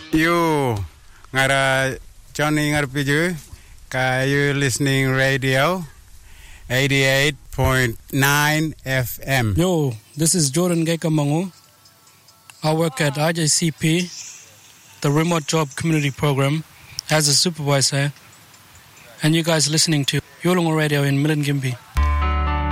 You ngara Johnny ngarpiju ka you listening radio 88.9 FM. Yo, this is Jordan Gekamangu. I work at RJCP, the Remote Job Community Program, as a supervisor. And you guys listening to Yolongo Radio in Milingimbi.